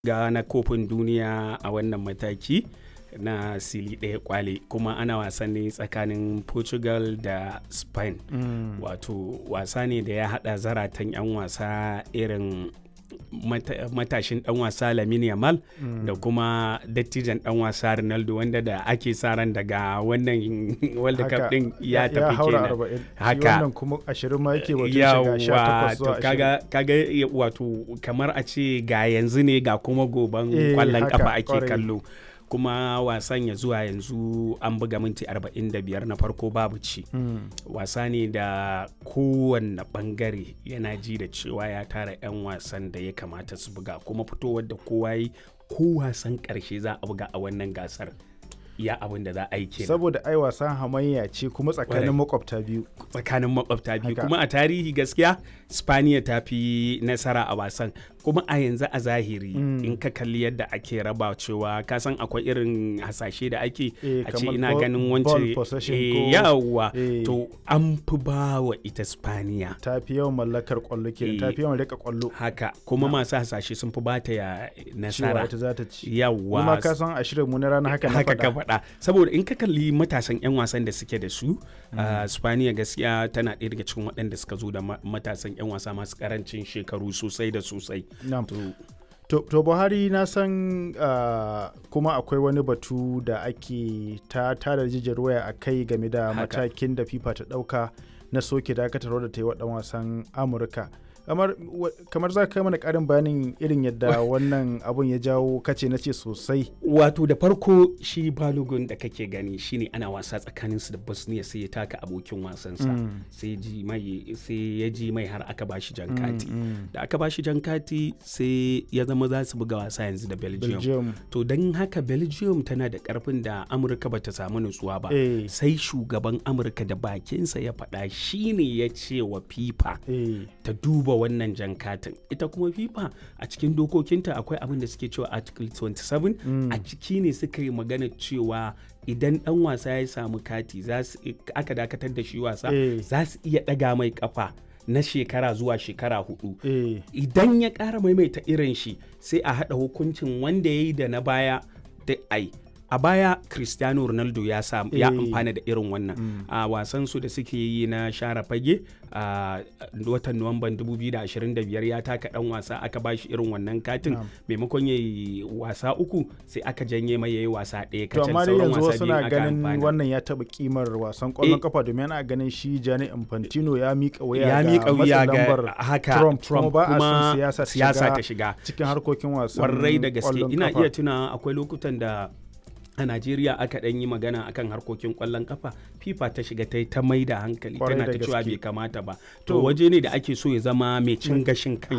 ga na kofin duniya a wannan mataki na sili ɗaya kwale, kuma ana wasan ne tsakanin Portugal da Spain. Wato wasa ne da ya haɗa zaratan 'yan wasa irin matashin dan wasa Lamine Yamal da kuma dattijan dan wasa Ronaldo, wanda da ake sa ran daga wannan World Cup din ya tafi kenan. Haka wannan kuma 20 ma yake wato shiga 18 zuwa 20. Kaga wato kamar a ce ga yanzu ne ga kuma goban kwallon kafa ake kallo. Kuma wasan ya zuwa yanzu an buga minti 45 na farko babu ci. Wasa ne da kowanne bangare yana ji da cewa ya tara 'yan wasan da ya kamata su buga, kuma fitowar da kowa yi ko wasan karshe za a buga a wannan gasar ya abin da za a yi kenan. Saboda ai wasan hamayya ce kuma tsakanin makwabta biyu. Kuma a tarihi gaskiya Spaniya ta fi nasara a wasan, kuma a yanzu a zahiri in ka kalli yadda ake raba cewa ka san akwai irin hasashe da ake a ce ina ganin wance yawa to an fi ba wa ita Spaniya. Ta fi yawan mallakar kwallo kenan, ta fi yawan rika kwallo. Haka kuma masu hasashe sun fi bata ya nasara. Cewa ita za ta ci. Yawa. Kuma ka san a shirin mu na rana haka na faɗa. Saboda in ka kalli matasan 'yan wasan da suke da su, Spaniya gaskiya tana ɗaya daga cikin waɗanda suka zo da matasan 'yan wasa masu karancin shekaru sosai da sosai. To Buhari, na san kuma akwai wani batu da ake tada jijiyar waya a kai game da matakin da FIFA ta ɗauka na soke dakatarwa da ta yi wa ɗan wasan Amurka. Kamar za ka kai mana ƙarin bayanin irin yadda wannan abun ya jawo kace na ce sosai. Wato da farko shi Balogun da kake gani shine ana wasa tsakaninsu da Bosnia, sai ya taka abokin wasansa sai ya ji mai har aka bashi jan kati. Da aka bashi jan kati sai ya zama za su buga wasa yanzu da Belgium. To don haka Belgium tana da ƙarfin da Amurka ba ta samu nutsuwa ba. Sai shugaban Amurka da bakinsa ya faɗa shine ya ce wa FIFA ta duba wannan jan katin. Ita kuma FIFA a cikin dokokinta akwai abin da suke cewa Article 27 a ciki ne suka yi magana cewa idan dan wasa ya samu kati aka dakatar da shi wasa za su iya daga mai kafa na shekara zuwa shekara 4. Idan ya ƙara maimaita irin shi sai a haɗa hukuncin wanda ya yi da na baya da a baya Cristiano Ronaldo ya amfana da irin wannan a wasan su da suke yi na share fage a watan Nuwamban 2025 ya taka dan wasa aka bashi irin wannan katin maimakon yayi wasa 3 sai aka janye mai yayi wasa 1 kacal. To amma yanzu suna ganin wannan ya taba kimar wasan kwallon kafa, domin ana ganin shi Gianni Infantino ya mika wuya ga Trump kuma ba a son siyasa ta shiga cikin harkokin wasan kwarai da gaske. Ina iya tuna akwai lokutan da a Najeriya aka ɗan yi magana akan harkokin ƙwallon kafa, FIFA ta shiga ta mai da hankali tana ta cewa bai kamata ba. To waje ne da ake so ya zama mai cin gashin kai